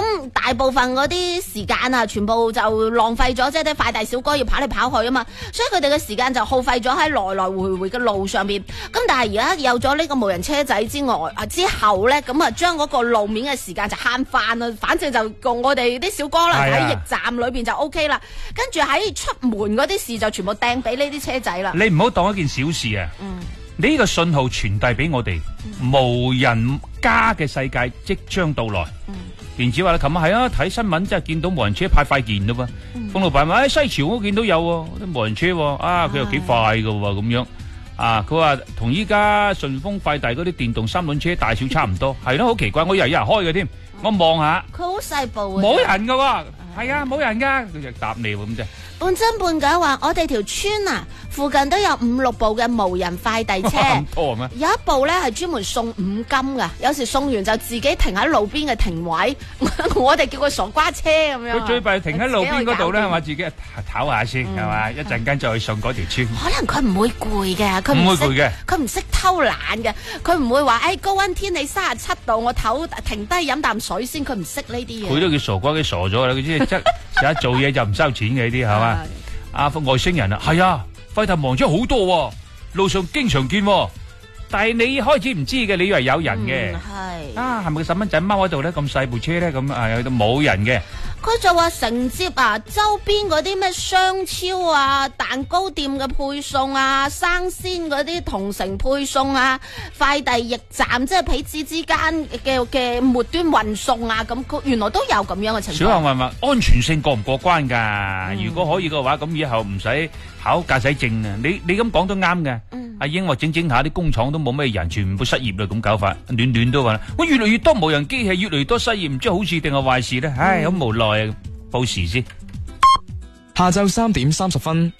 咁大部分嗰啲時間啊，全部就浪費咗，即係啲快遞小哥要跑嚟跑去啊嘛，所以佢哋嘅時間就耗費咗喺來來回回嘅路上邊。咁但係而家有咗呢個無人車仔之後咧，咁啊將嗰個路面嘅時間就慳翻啦。反正就共我哋啲小哥啦喺驛站裏邊就 OK 啦，跟住喺出門嗰啲事就全部掟俾呢啲車仔啦。 你唔好當一件小事啊！呢個信號傳遞俾我哋，無人家嘅世界即將到來。電子話你琴日係啊，睇新聞真係見到無人車派快件嘞噃。馮老闆話喺西樵我都見到有啲無人車佢又幾快㗎咁樣啊！佢話同依家順豐快遞嗰啲電動三輪車大小差唔多，係咯，好奇怪，我以為有人開嘅添，我望下， 佢好細部嘅， 冇人㗎喎，係啊，冇人㗎，佢就答你咁啫。 半真半假話，我哋條村啊，附近都有5-6部嘅無人快遞車， 咁多咩？ 有一部咧係專門送五金噶，有時送完就自己停喺路邊嘅停位，我哋叫佢傻瓜車咁樣。 佢最弊停喺路邊嗰度咧，係嘛，自己唞下先，係嘛，一陣間再去送嗰條村。 可能佢唔會攰嘅，佢唔會攰嘅，佢唔識偷懶嘅，佢唔會話高溫天氣37度，我停低飲啖水先，佢唔識呢啲嘢。 佢都叫傻瓜，佢傻咗啦，佢即係成日做嘢就唔收錢嘅呢啲，係嘛？外星人啊，係啊，快遞忙咗好多，路上經常見，但係你開始唔知嘅，你以為有人嘅，係咪個細蚊仔踎喺度咧？咁細部車咧，咁有度冇人嘅。 佢就話承接周邊嗰啲咩商超啊、蛋糕店嘅配送啊、生鮮嗰啲同城配送啊、快遞驛站即係彼此之間嘅末端運送啊，咁佢原來都有咁樣嘅情況。 小黃話安全性過唔過關噶？如果可以嘅話，咁以後唔使考駕駛證啊！你咁講都啱嘅。阿英話整下啲工廠都冇咩人，全部失業啦，咁搞法，亂都話我越嚟越多無人機器，越嚟越多失業，唔知好事定係壞事咧？唉，好無奈啊！報時先。 下晝3點30分。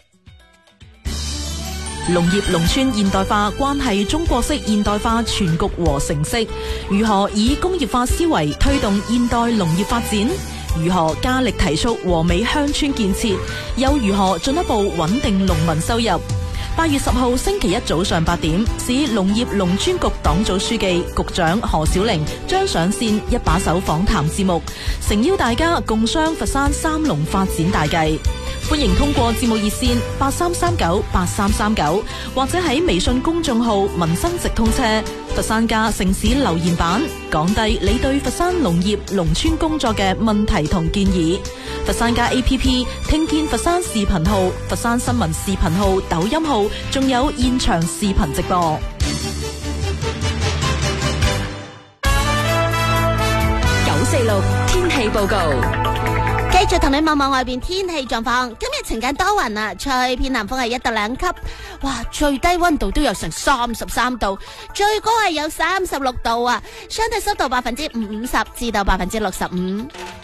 農業農村現代化關係中國式現代化全局和成色，如何以工業化思維推動現代農業發展？如何加力提速和美鄉村建設？又如何進一步穩定農民收入？8月10號星期一早上8點，市農業農村局黨組書記、局長何小玲將上線一把手訪談節目，誠邀大家共商佛山3農發展大計。歡迎通過節目熱線83398339，或者喺微信公眾號民生直通車佛山家城市留言版講低你對佛山農業農村工作嘅問題同建議。佛山家 APP 聽見佛山視頻號、佛山新聞視頻號、抖音號，仲有現場視頻直播。 946天氣報告。 繼續同你望望外邊天氣狀況，今日晴間多雲啊，吹偏南風係1到2級，哇，最低溫度都有成33度，最高係有36度啊，相對濕度50%至到65%。